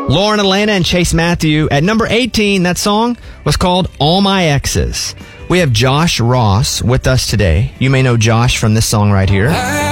Lauren Elena and Chase Matthew. At number 18, that song was called All My Exes. We have Josh Ross with us today. You may know Josh from this song right here.